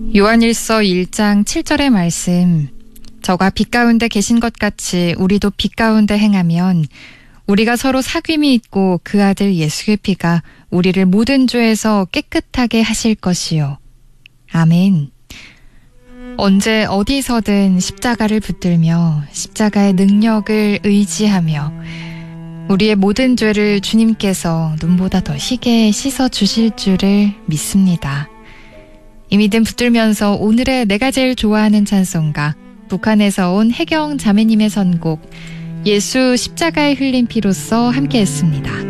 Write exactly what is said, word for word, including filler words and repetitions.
요한일서 일 장 칠 절의 말씀, 저가 빛 가운데 계신 것 같이 우리도 빛 가운데 행하면 우리가 서로 사귐이 있고 그 아들 예수의 피가 우리를 모든 죄에서 깨끗하게 하실 것이요. 아멘. 언제 어디서든 십자가를 붙들며 십자가의 능력을 의지하며 우리의 모든 죄를 주님께서 눈보다 더 희게 씻어주실 줄을 믿습니다. 이 믿음 붙들면서 오늘의 내가 제일 좋아하는 찬송가, 북한에서 온 혜경 자매님의 선곡 예수 십자가에 흘린 피로써 함께했습니다.